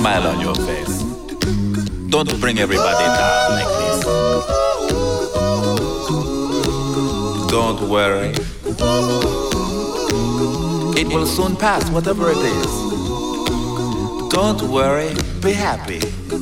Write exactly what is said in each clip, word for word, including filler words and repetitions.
smile on your face. Don't bring everybody down like this. Don't worry. It will soon pass, whatever it is. Don't worry, be happy.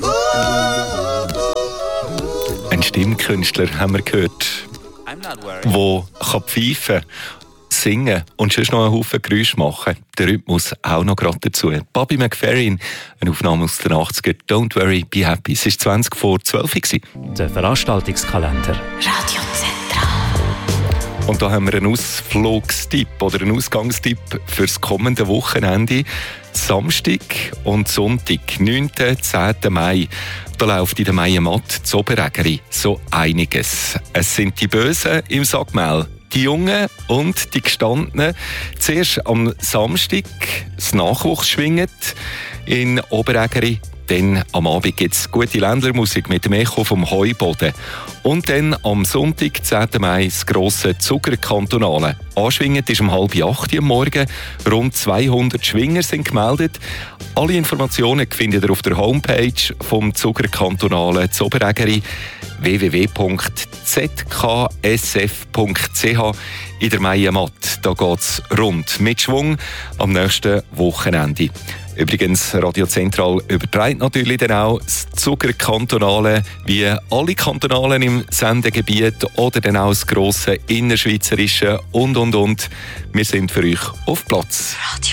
Ein Stimmkünstler haben wir gehört, der kann pfeifen, singen und sonst noch einen Haufen Geräusche machen. Der Rhythmus auch noch gerade dazu. Bobby McFerrin, eine Aufnahme aus den achtziger. Don't worry, be happy. Es war zwanzig vor zwölf. Der Veranstaltungskalender. Radio Zentral. Und da haben wir einen Ausflugstipp oder einen Ausgangstipp für das kommende Wochenende. Samstag und Sonntag, neunten und zehnten Mai. Da läuft in der Maienmatt zu Oberägeri so einiges. Es sind die Bösen im Sackmehl. Die Jungen und die Gestandenen. Zuerst am Samstag das Nachwuchsschwingen in Oberägeri. Dann am Abend gibt es gute Ländlermusik mit dem Echo vom Heuboden. Und dann am Sonntag, zehnten Mai, das grosse Zuckerkantonale. Anschwingend ist um halb acht am Morgen. Rund zweihundert Schwinger sind gemeldet. Alle Informationen findet ihr auf der Homepage vom Zuckerkantonale zu Oberägeri w w w punkt z k s f punkt c h in der Maienmatt. Da geht es rund mit Schwung am nächsten Wochenende. Übrigens, Radio Zentral überträgt natürlich dann auch das Zuckerkantonale wie alle Kantonalen im Sendegebiet oder dann auch das grosse Innerschweizerische und und und. Wir sind für euch auf Platz.